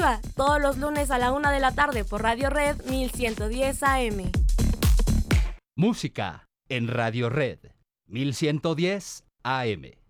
Deportiva, todos los lunes a la 1 de la tarde por Radio Red 1110 AM. Música en Radio Red 1110 AM.